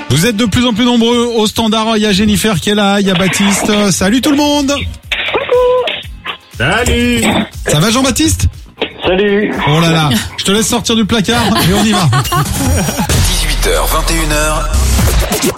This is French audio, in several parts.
Vous êtes de plus en plus nombreux au standard. Il y a Jennifer qui est là, il y a Baptiste. Salut tout le monde. Salut. Ça va Jean-Baptiste? Salut. Oh là là, je te laisse sortir du placard et on y va. 18h, 21h.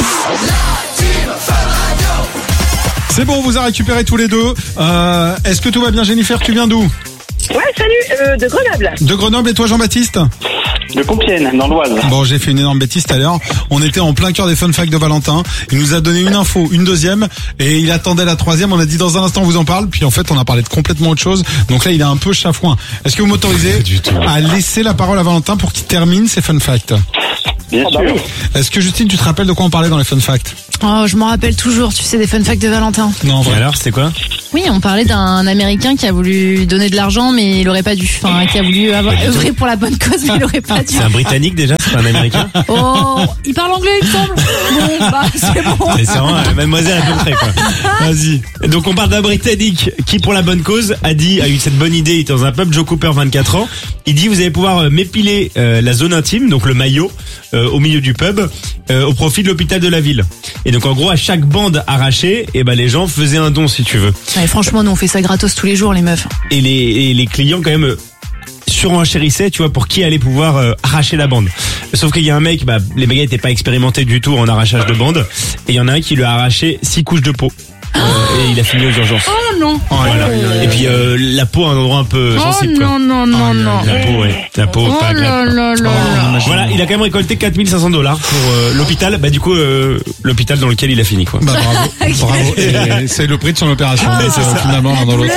C'est bon, on vous a récupéré tous les deux. Est-ce que tout va bien Jennifer? Tu viens d'où? Ouais, salut, de Grenoble. De Grenoble, et toi Jean-Baptiste? De Compiègne, dans l'Oise. Bon, j'ai fait une énorme bêtise tout à l'heure. On était en plein cœur des fun facts de Valentin. Il nous a donné une info, une deuxième, et il attendait la troisième. On a dit dans un instant on vous en parle, puis en fait on a parlé de complètement autre chose. Donc là il est un peu chafouin. Est-ce que vous m'autorisez à laisser la parole à Valentin pour qu'il termine ses fun facts? Bien sûr. Est-ce que Justine, tu te rappelles de quoi on parlait dans les fun facts? Oh, je m'en rappelle toujours, tu sais, des fun facts de Valentin. Non, Et alors, c'était quoi? Oui, on parlait d'un Américain qui a voulu donner de l'argent, mais il aurait pas dû. Enfin, qui a voulu œuvrer pour la bonne cause, mais il aurait pas dû. C'est un Britannique déjà, c'est pas un Américain? Oh, il parle anglais, il me semble. Bon, bah, c'est bon. C'est vraiment mademoiselle à peu près, quoi. Vas-y. Donc on parle d'un Britannique qui, pour la bonne cause, a eu cette bonne idée. Il était dans un pub, Joe Cooper, 24 ans. Il dit, vous allez pouvoir m'épiler la zone intime, donc le maillot, au milieu du pub, au profit de l'hôpital de la ville. Et donc en gros, à chaque bande arrachée, les gens faisaient un don, si tu veux. Ouais, franchement, nous on fait ça gratos tous les jours, les meufs. Et les clients quand même surenchérissaient, tu vois, pour qui allait pouvoir arracher la bande. Sauf qu'il y a un mec, les mecs n'étaient pas expérimentés du tout en arrachage de bande, et il y en a un qui lui a arraché 6 couches de peau. Et il a fini aux urgences. Oh non. Voilà. Et puis la peau a un endroit un peu sensible. Oh quoi. non. La peau, ouais. La peau, Oh pas là agréable. là là. Voilà, il a quand même récolté $4 500 pour l'hôpital. Du coup, l'hôpital dans lequel il a fini, quoi. Bah bravo. Et c'est le prix de son opération. Finalement, l'un dans l'autre.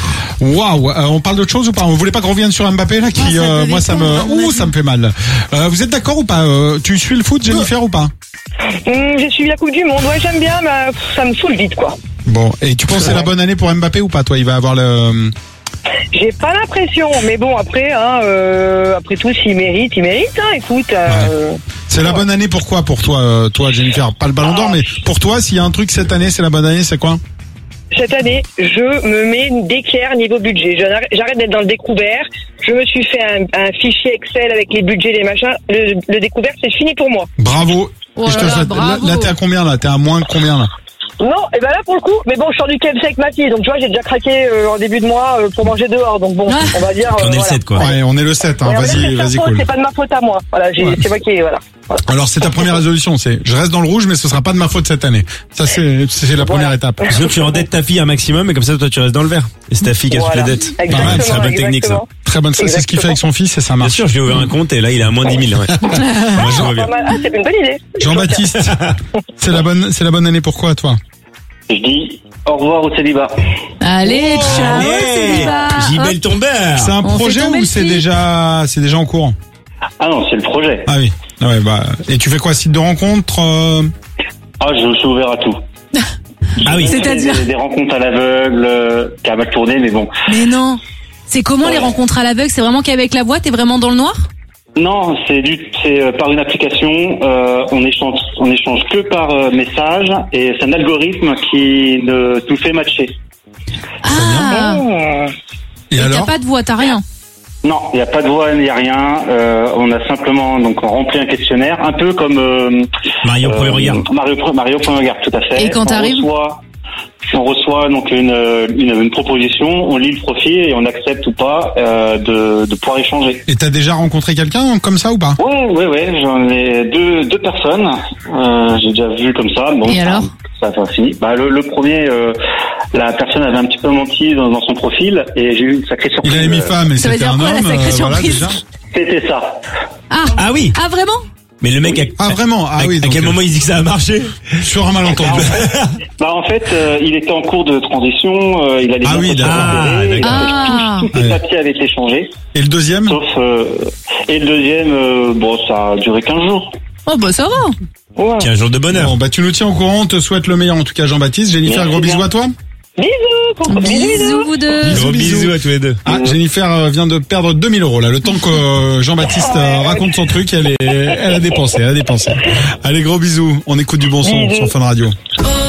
Waouh. On parle d'autre chose ou pas? On voulait pas qu'on revienne sur Mbappé là, qui moi ça me fait mal. Vous êtes d'accord ou pas? Tu suis le foot, Jennifer, ou pas? J'ai suivi la Coupe du Monde, ouais, j'aime bien, mais ça me saoule vite, quoi. Bon, et tu penses que c'est la bonne année pour Mbappé ou pas? Toi, il va avoir le... J'ai pas l'impression, mais bon, après, après tout, s'il mérite, écoute. C'est la bonne année pourquoi pour toi, Jennifer? Pas le Ballon d'Or, mais pour toi, s'il y a un truc cette année, c'est la bonne année, c'est quoi? Cette année, je me mets d'équerre niveau budget. J'arrête d'être dans le découvert. Je me suis fait un fichier Excel avec les budgets, les machins. Le découvert, c'est fini pour moi. Bravo. Oh Et je te là là, souhaite- bravo. là, t'es à combien là? T'es à moins de combien là? Non, et ben là, pour le coup, mais bon, je sors du KFC avec ma fille, donc tu vois, j'ai déjà craqué en début de mois pour manger dehors. Donc bon, on va dire... On est le 7, quoi. Ouais, on est le 7, hein. Ouais, Vas-y, cool. C'est pas de ma faute à moi. Voilà, c'est moi qui... Voilà. Alors, c'est ta première résolution, c'est je reste dans le rouge, mais ce sera pas de ma faute cette année. Ça, c'est la première étape. Sinon, tu endettes ta fille un maximum, et comme ça, toi, tu restes dans le vert. Et c'est ta fille qui a toutes les dettes. Pas mal, c'est la bonne technique, ça. Très bonne, ça, c'est ce qu'il fait avec son fils et ça Bien marche. sûr, je lui ai ouvert un compte, et là, il est à moins 10 000, ouais. Moi, je vois bien. C'est une bonne idée. Jean-Baptiste, c'est la bonne année pourquoi, toi? Je dis au revoir au célibat. Allez, ciao, célibat. J'y ton beurre. C'est un On projet fait tomber ou le c'est fil. déjà en cours? Ah non, c'est le projet. Ah oui. Ouais, et tu fais quoi, site de rencontre? Ah, je suis ouvert à tout. Ah oui. C'est-à-dire des rencontres à l'aveugle, qui a mal tourné, mais bon. Mais non. C'est comment les rencontres à l'aveugle? C'est vraiment qu'avec la voix, t'es vraiment dans le noir? Non, c'est par une application. On échange que par message, et c'est un algorithme qui nous fait matcher. Ah. Et T'as alors? pas de voix, t'as rien. Non, il n'y a pas de voix, il n'y a rien. On a simplement rempli un questionnaire, un peu comme Mario Premier Regard. Mario Premier Regard, tout à fait. Et quand t'arrives? On reçoit donc une proposition, on lit le profil et on accepte ou pas de pouvoir échanger. Et t'as déjà rencontré quelqu'un comme ça ou pas? Ouais, j'en ai deux personnes. J'ai déjà vu comme ça. Bon, Et alors? ça a fini. Le premier, la personne avait un petit peu menti dans son profil et j'ai eu une sacrée surprise. Il avait mis femme et Ça veut c'était dire un quoi, la homme. sacrée surprise? déjà. C'était ça. Ah oui. Ah, vraiment? Mais le mec, Ah vraiment? Ah oui. à quel moment il dit que ça a marché? Sur un malentendu. En fait, il était en cours de transition. Il a des Ah oui, entretiens d'accord. d'intérêt, Ah. tous les papiers avaient été changés. Et le deuxième? Sauf et le deuxième, ça a duré 15 jours. Oh, bah, ça va. Ouais. 15 jours de bonheur. Bon, tu nous tiens au courant, on te souhaite le meilleur en tout cas, Jean-Baptiste. Jennifer, Merci gros bisous bien. à toi. Bisous, vous deux. Gros bisous à tous les deux. Ah, Jennifer vient de perdre 2000 € là. Le temps que Jean-Baptiste raconte son truc, elle a dépensé. Allez, gros bisous. On écoute du bon son sur Fun Radio.